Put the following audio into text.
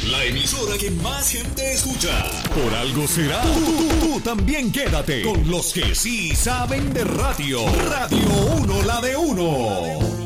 La emisora que más gente escucha. Por algo será. Tú también quédate con los que sí saben de radio. Radio 1, la de uno.